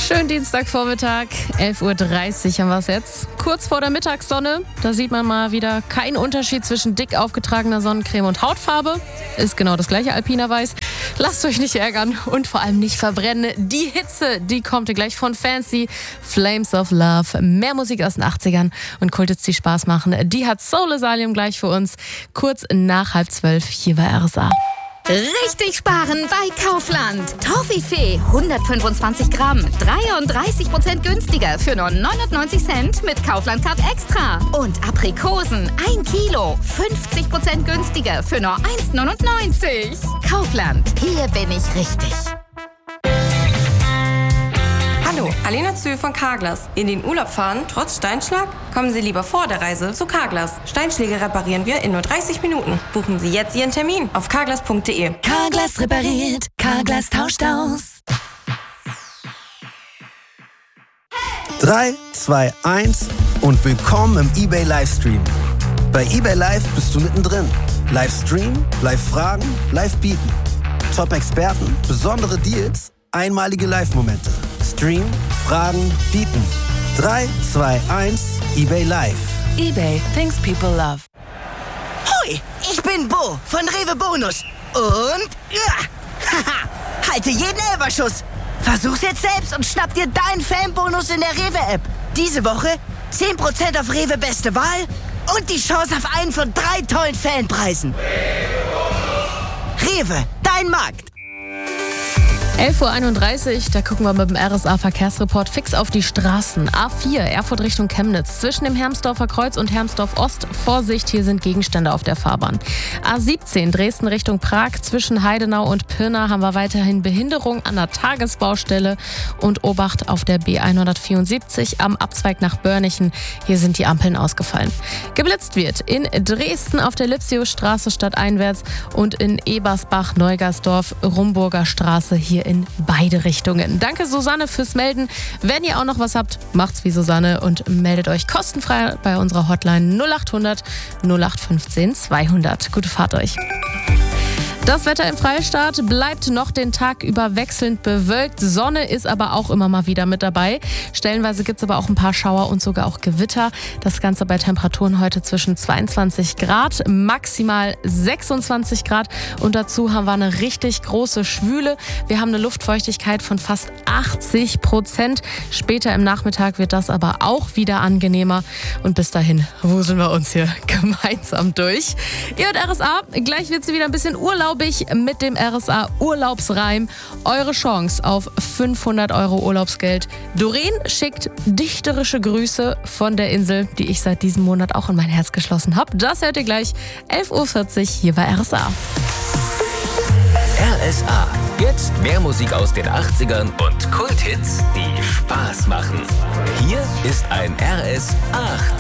Schönen Dienstagvormittag, 11.30 Uhr haben wir es jetzt. Kurz vor der Mittagssonne, da sieht man mal wieder keinen Unterschied zwischen dick aufgetragener Sonnencreme und Hautfarbe. Ist genau das gleiche Alpina Weiß. Lasst euch nicht ärgern und vor allem nicht verbrennen. Die Hitze, die kommt gleich von Fancy. Flames of Love, mehr Musik aus den 80ern und Kulthits, die Spaß machen. Die hat Soul Asylum gleich für uns, kurz nach 11:30 hier bei RSA. Richtig sparen bei Kaufland. Toffifee 125 Gramm, 33% günstiger für nur 99 Cent mit Kaufland Card Extra. Und Aprikosen 1 Kilo, 50% günstiger für nur 1,99. Kaufland, hier bin ich richtig. Hallo, Alena Zöhl von Carglass. In den Urlaub fahren, trotz Steinschlag? Kommen Sie lieber vor der Reise zu Carglass. Steinschläge reparieren wir in nur 30 Minuten. Buchen Sie jetzt Ihren Termin auf carglass.de. Carglass repariert, Carglass tauscht aus. 3, 2, 1 und willkommen im eBay Livestream. Bei eBay Live bist du mittendrin. Livestream, Live-Fragen, Live-Bieten. Top-Experten, besondere Deals, einmalige Live-Momente. Stream, Fragen, Bieten. 3, 2, 1, eBay Live. eBay, things people love. Hui, ich bin Bo von Rewe Bonus. Und halte jeden Elferschuss. Versuch's jetzt selbst und schnapp dir deinen Fanbonus in der Rewe-App. Diese Woche 10% auf Rewe Beste Wahl und die Chance auf einen von 3 tollen Fanpreisen. Rewe, dein Markt. 11.31 Uhr, da gucken wir mit dem RSA-Verkehrsreport fix auf die Straßen. A4, Erfurt Richtung Chemnitz, zwischen dem Hermsdorfer Kreuz und Hermsdorf Ost. Vorsicht, hier sind Gegenstände auf der Fahrbahn. A17, Dresden Richtung Prag, zwischen Heidenau und Pirna haben wir weiterhin Behinderung an der Tagesbaustelle. Und Obacht auf der B174 am Abzweig nach Börnichen. Hier sind die Ampeln ausgefallen. Geblitzt wird in Dresden auf der Lipsiusstraße stadteinwärts und in Ebersbach-Neugersdorf, Rumburger Straße hier in beide Richtungen. Danke Susanne fürs Melden. Wenn ihr auch noch was habt, macht's wie Susanne und meldet euch kostenfrei bei unserer Hotline 0800 0815 200. Gute Fahrt euch. Das Wetter im Freistaat bleibt noch den Tag über wechselnd bewölkt. Sonne ist aber auch immer mal wieder mit dabei. Stellenweise gibt es aber auch ein paar Schauer und sogar auch Gewitter. Das Ganze bei Temperaturen heute zwischen 22 Grad, maximal 26 Grad. Und dazu haben wir eine richtig große Schwüle. Wir haben eine Luftfeuchtigkeit von fast 80%. Später im Nachmittag wird das aber auch wieder angenehmer. Und bis dahin wuseln wir uns hier gemeinsam durch. Ihr und RSA, gleich wird sie wieder ein bisschen urlaubig mit dem RSA Urlaubsreim. Eure Chance auf 500 € Urlaubsgeld. Doreen schickt dichterische Grüße von der Insel, die ich seit diesem Monat auch in mein Herz geschlossen habe. Das hört ihr gleich 11.40 Uhr hier bei RSA. RSA. Jetzt mehr Musik aus den 80ern und Kulthits, die Spaß machen. Hier ist ein RSA.